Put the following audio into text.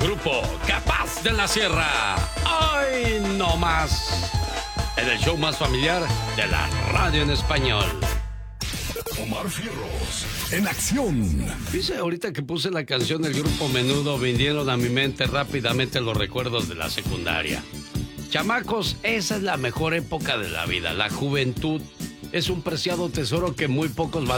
Grupo Capaz de la Sierra. ¡Ay, no más! En el show más familiar de la radio en español. Omar Fierros, en acción. Dice, ahorita que puse la canción del Grupo Menudo, vinieron a mi mente rápidamente los recuerdos de la secundaria. Chamacos, esa es la mejor época de la vida. La juventud es un preciado tesoro que muy pocos